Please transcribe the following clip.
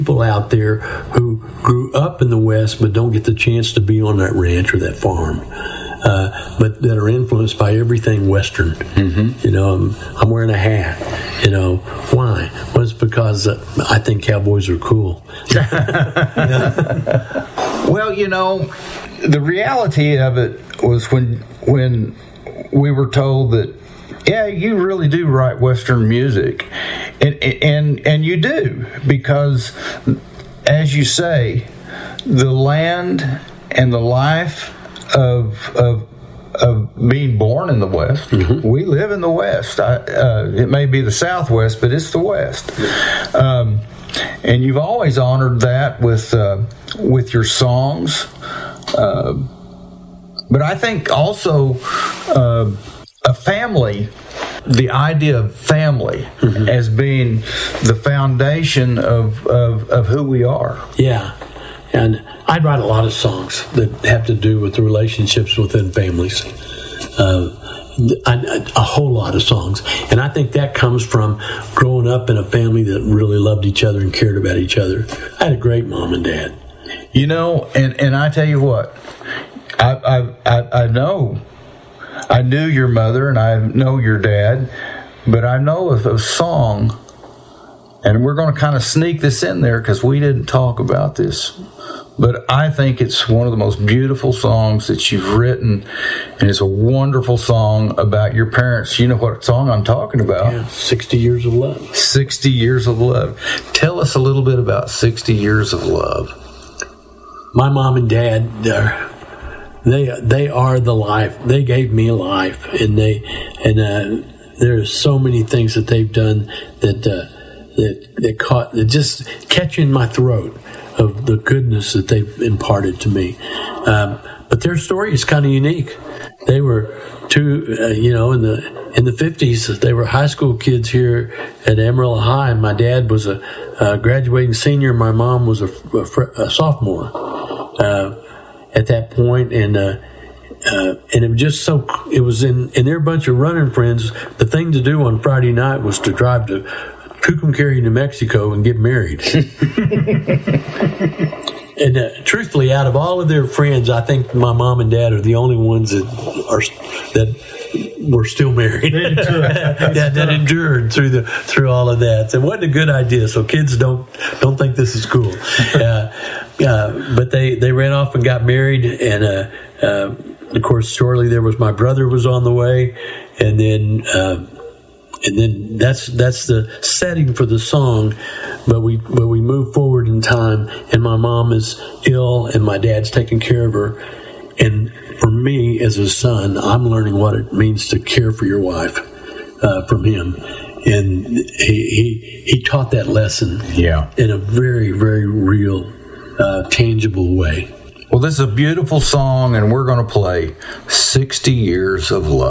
people out there who grew up in the West but don't get the chance to be on that ranch or that farm, but that are influenced by everything Western. Mm-hmm. You know, I'm wearing a hat. You know, why? Well, it's because I think cowboys are cool. Well, you know, the reality of it was when we were told that, yeah, you really do write Western music, and you do, because, as you say, the land and the life of being born in the West. Mm-hmm. We live in the West. It may be the Southwest, but it's the West. And you've always honored that with your songs. But I think also a family, the idea of family, mm-hmm. as being the foundation of who we are. Yeah. And I'd write a lot of songs that have to do with the relationships within families. A whole lot of songs. And I think that comes from growing up in a family that really loved each other and cared about each other. I had a great mom and dad. You know, and I tell you what, I know, I knew your mother and I know your dad, but I know of a song, and we're going to kind of sneak this in there because we didn't talk about this, but I think it's one of the most beautiful songs that you've written, and it's a wonderful song about your parents. You know what song I'm talking about? Yeah, 60 Years of Love. 60 Years of Love. Tell us a little bit about 60 Years of Love. My mom and dad, they are the life. They gave me life, and there's so many things that they've done that just catch in my throat of the goodness that they've imparted to me. But their story is kind of unique. They were two, in the 50s. They were high school kids here at Amarillo High. My dad was a graduating senior. My mom was a sophomore at that point, and it was just so. It was in their bunch of running friends. The thing to do on Friday night was to drive to Tucumcari, New Mexico, and get married. And truthfully, out of all of their friends, I think my mom and dad are the only ones that were still married. that endured through all of that. So it wasn't a good idea. So kids don't think this is cool. But they ran off and got married, and of course, shortly there was my brother was on the way, and then that's the setting for the song. But we move forward in time, and my mom is ill, and my dad's taking care of her. And for me, as a son, I'm learning what it means to care for your wife from him. And he taught that lesson in a very, very real, tangible way. Well, this is a beautiful song, and we're going to play 60 Years of Love.